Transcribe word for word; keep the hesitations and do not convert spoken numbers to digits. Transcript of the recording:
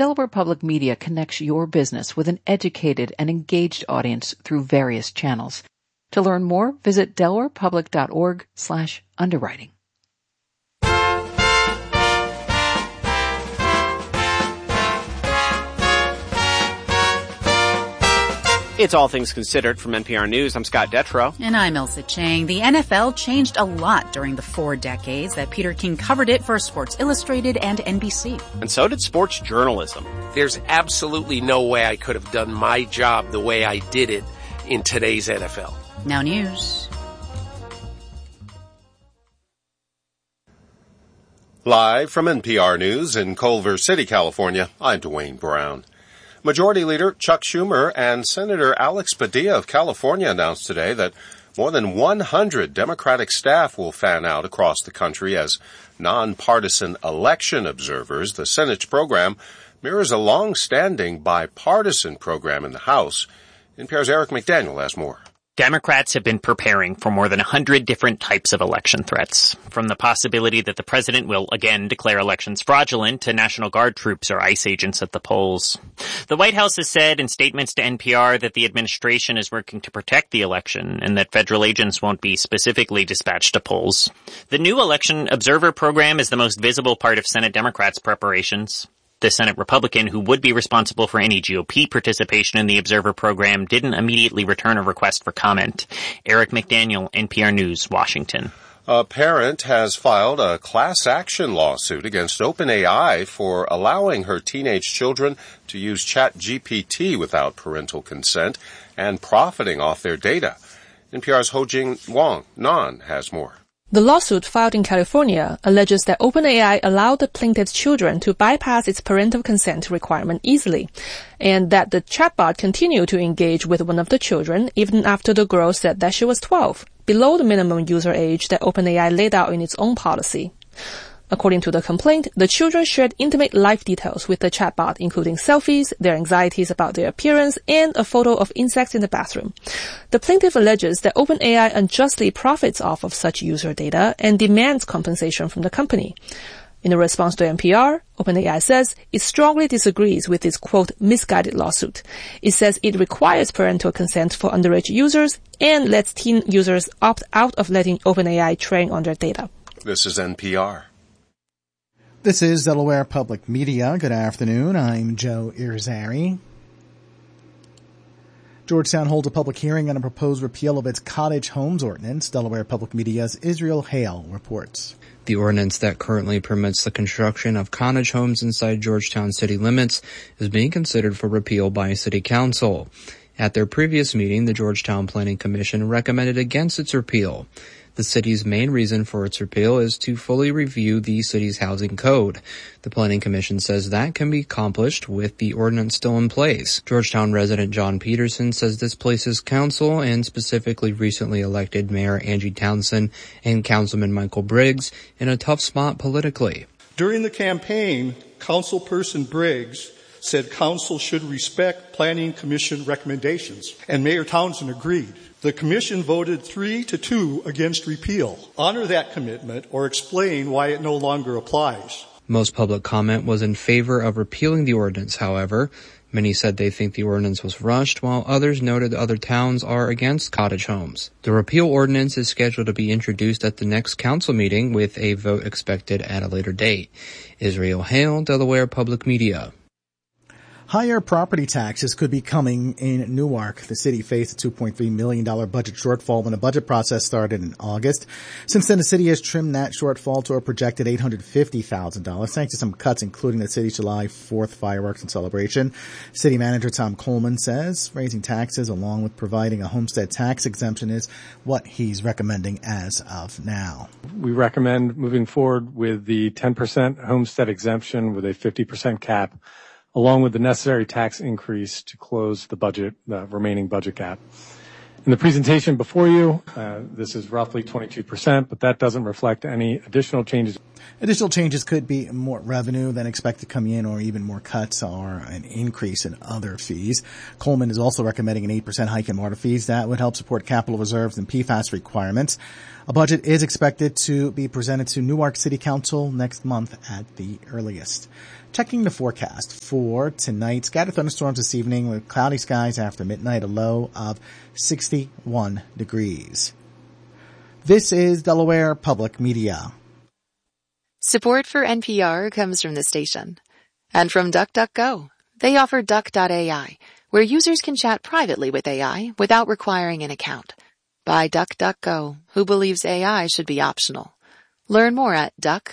Delaware Public Media connects your business with an educated and engaged audience through various channels. To learn more, visit delawarepublic.org slash underwriting. It's All Things Considered from N P R News. I'm Scott Detrow. And I'm Elsa Chang. The N F L changed a lot during the four decades that Peter King covered it for Sports Illustrated and N B C. And so did sports journalism. There's absolutely no way I could have done my job the way I did it in today's N F L. Now news. Live from N P R News in Culver City, California, I'm Dwayne Brown. Majority Leader Chuck Schumer and Senator Alex Padilla of California announced today that more than one hundred Democratic staff will fan out across the country as nonpartisan election observers. The Senate's program mirrors a long-standing bipartisan program in the House. N P R's Eric McDaniel has more. Democrats have been preparing for more than one hundred different types of election threats, from the possibility that the president will again declare elections fraudulent to National Guard troops or ICE agents at the polls. The White House has said in statements to N P R that the administration is working to protect the election and that federal agents won't be specifically dispatched to polls. The new Election Observer Program is the most visible part of Senate Democrats' preparations. The Senate Republican who would be responsible for any G O P participation in the Observer Program didn't immediately return a request for comment. Eric McDaniel, N P R News, Washington. A parent has filed a class action lawsuit against OpenAI for allowing her teenage children to use ChatGPT without parental consent and profiting off their data. N P R's Ho-Jing Wong Nan has more. The lawsuit filed in California alleges that OpenAI allowed the plaintiff's children to bypass its parental consent requirement easily, and that the chatbot continued to engage with one of the children even after the girl said that she was twelve, below the minimum user age that OpenAI laid out in its own policy. According to the complaint, the children shared intimate life details with the chatbot, including selfies, their anxieties about their appearance, and a photo of insects in the bathroom. The plaintiff alleges that OpenAI unjustly profits off of such user data and demands compensation from the company. In a response to N P R, OpenAI says it strongly disagrees with this, quote, misguided lawsuit. It says it requires parental consent for underage users and lets teen users opt out of letting OpenAI train on their data. This is N P R. This is Delaware Public Media. Good afternoon. I'm Joe Irizarry. Georgetown holds a public hearing on a proposed repeal of its cottage homes ordinance. Delaware Public Media's Israel Hale reports. The ordinance that currently permits the construction of cottage homes inside Georgetown city limits is being considered for repeal by City Council. At their previous meeting, the Georgetown Planning Commission recommended against its repeal. The city's main reason for its repeal is to fully review the city's housing code. The Planning Commission says that can be accomplished with the ordinance still in place. Georgetown resident John Peterson says this places council, and specifically recently elected Mayor Angie Townsend and Councilman Michael Briggs, in a tough spot politically. During the campaign, Councilperson Briggs said council should respect Planning Commission recommendations, and Mayor Townsend agreed. The commission voted three to two against repeal. Honor that commitment or explain why it no longer applies. Most public comment was in favor of repealing the ordinance, however. Many said they think the ordinance was rushed, while others noted other towns are against cottage homes. The repeal ordinance is scheduled to be introduced at the next council meeting, with a vote expected at a later date. Israel Hale, Delaware Public Media. Higher property taxes could be coming in Newark. The city faced a two point three million dollars budget shortfall when the budget process started in August. Since then, the city has trimmed that shortfall to a projected eight hundred fifty thousand dollars, thanks to some cuts, including the city's July fourth fireworks and celebration. City manager Tom Coleman says raising taxes along with providing a homestead tax exemption is what he's recommending as of now. We recommend moving forward with the ten percent homestead exemption with a fifty percent cap, along with the necessary tax increase to close the budget, the remaining budget gap. In the presentation before you, uh, this is roughly twenty-two percent, but that doesn't reflect any additional changes. Additional changes could be more revenue than expected to come in, or even more cuts or an increase in other fees. Coleman is also recommending an eight percent hike in water fees that would help support capital reserves and P FAS requirements. A budget is expected to be presented to Newark City Council next month at the earliest. Checking the forecast for tonight. Scattered thunderstorms this evening with cloudy skies after midnight, a low of sixty-one degrees. This is Delaware Public Media. Support for N P R comes from the station and from DuckDuckGo. They offer Duck dot A I, where users can chat privately with A I without requiring an account. By DuckDuckGo, who believes A I should be optional. Learn more at duck